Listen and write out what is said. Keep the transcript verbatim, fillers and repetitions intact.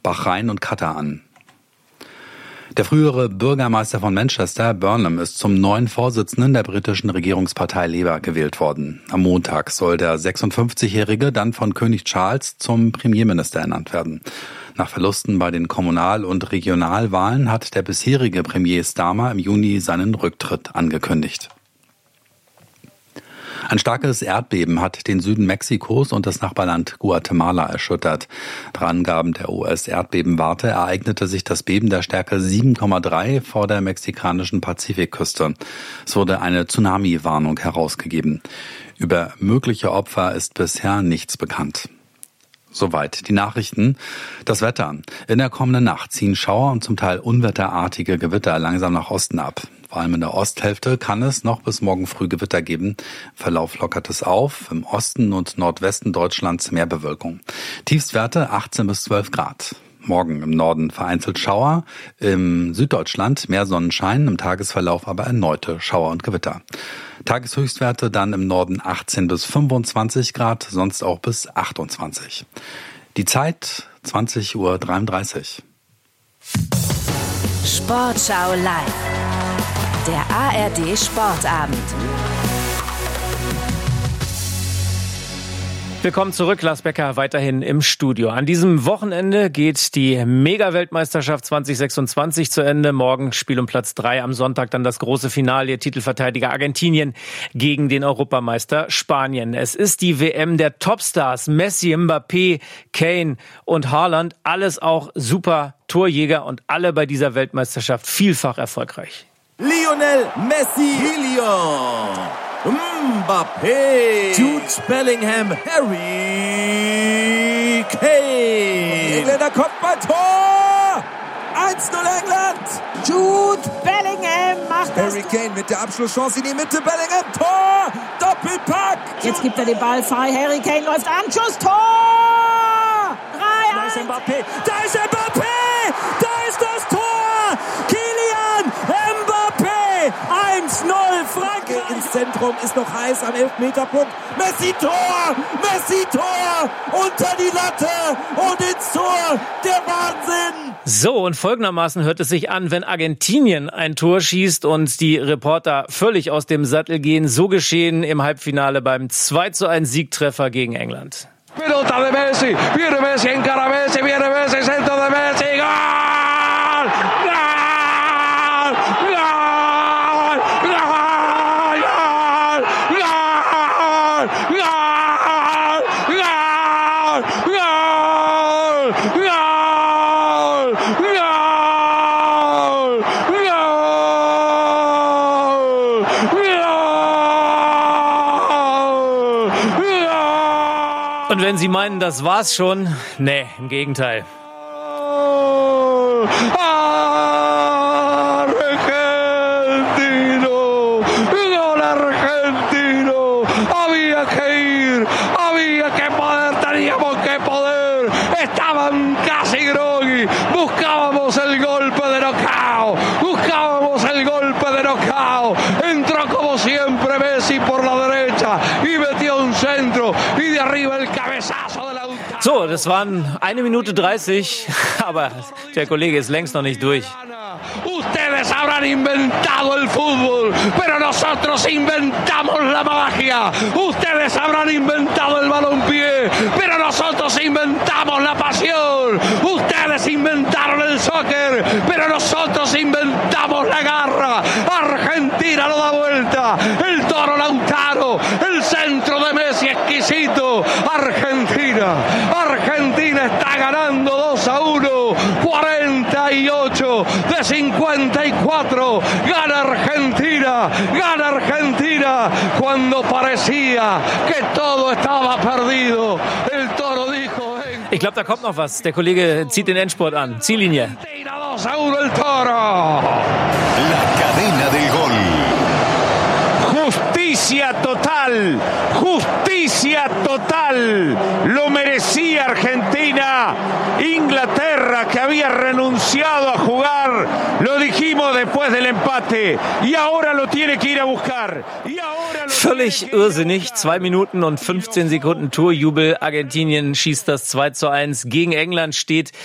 Bahrain und Katar an. Der frühere Bürgermeister von Manchester, Burnham, ist zum neuen Vorsitzenden der britischen Regierungspartei Labour gewählt worden. Am Montag soll der sechsundfünfzigjährige dann von König Charles zum Premierminister ernannt werden. Nach Verlusten bei den Kommunal- und Regionalwahlen hat der bisherige Premier Starmer im Juni seinen Rücktritt angekündigt. Ein starkes Erdbeben hat den Süden Mexikos und das Nachbarland Guatemala erschüttert. Nach Angaben der U S-Erdbebenwarte ereignete sich das Beben der Stärke sieben Komma drei vor der mexikanischen Pazifikküste. Es wurde eine Tsunami-Warnung herausgegeben. Über mögliche Opfer ist bisher nichts bekannt. Soweit die Nachrichten. Das Wetter. In der kommenden Nacht ziehen Schauer und zum Teil unwetterartige Gewitter langsam nach Osten ab. Vor allem in der Osthälfte kann es noch bis morgen früh Gewitter geben. Im Verlauf lockert es auf. Im Osten und Nordwesten Deutschlands mehr Bewölkung. Tiefstwerte achtzehn bis zwölf Grad. Morgen im Norden vereinzelt Schauer, im Süddeutschland mehr Sonnenschein, im Tagesverlauf aber erneute Schauer und Gewitter. Tageshöchstwerte dann im Norden achtzehn bis fünfundzwanzig Grad, sonst auch bis achtundzwanzig. Die Zeit zwanzig Uhr dreiunddreißig. Sportschau live. Der A R D Sportabend. Willkommen zurück, Lars Becker weiterhin im Studio. An diesem Wochenende geht die Mega-Weltmeisterschaft zwanzig sechsundzwanzig zu Ende. Morgen Spiel um Platz drei, am Sonntag dann das große Finale, Titelverteidiger Argentinien gegen den Europameister Spanien. Es ist die W M der Topstars, Messi, Mbappé, Kane und Haaland. Alles auch super Torjäger und alle bei dieser Weltmeisterschaft vielfach erfolgreich. Lionel Messi, Lilian, Mbappé, Jude Bellingham, Harry Kane. Engländer Kopfballtor! eins null England! Jude Bellingham macht das. Harry Kane mit der Abschlusschance in die Mitte. Bellingham, Tor! Doppelpack! Jetzt gibt er den Ball frei. Harry Kane läuft an. Schuss, Tor! drei eins. Da ist Mbappé! Da ist Mbappé! Da ist das Tor! Kylian Mbappé! eins null Frankreich! Ins Zentrum, ist noch heiß am Elfmeterpunkt. Messi Tor! Messi Tor! Unter die Latte und ins Tor! Der Wahnsinn! So, und folgendermaßen hört es sich an, wenn Argentinien ein Tor schießt und die Reporter völlig aus dem Sattel gehen. So geschehen im Halbfinale beim zwei zu eins Siegtreffer gegen England. Pelota de Messi, viene Messi, encara Messi, viene Messi, centro de Messi, ¡gol! ¡Gol! ¡Gol! Und wenn Sie meinen, das war's schon, nee, im Gegenteil. Argentino, gol argentino, había que ir, había que poder, teníamos que poder, estaban casi groggy, buscábamos el golpe de knockout, buscábamos el golpe de knockout, entró como siempre Messi por la derecha y metió un centro y de arriba el cabezazo de la... So, das waren eine Minute dreißig, aber der Kollege ist längst noch nicht durch. Ustedes habrán inventado el fútbol, pero nosotros inventamos la magia. Ustedes habrán inventado el balompié, pero nosotros inventamos la pasión. Ustedes inventaron el soccer, pero nosotros inventamos la garra. Argentina lo da vuelta. El Toro Lautaro, el centro de Messi exquisito. Argentina, Argentina está ganando dos a uno. cuarenta y ocho de cincuenta y cuatro. Gana Argentina, gana Argentina. Cuando parecía que todo estaba perdido, el Toro dijo... Ich glaube, da kommt noch was. Der Kollege zieht den Endspurt an. Ziellinie. dos a uno el Toro. La cadena del gol. Justicia total, justicia total, lo merecía Argentina. Inglaterra, que había renunciado a jugar, lo dijimos después del empate, y ahora lo tiene que ir a buscar. Y ahora lo Völlig irrsinnig, zwei Minuten und fünfzehn Sekunden Torjubel. Argentinien schießt das zwei zu eins gegen England, steht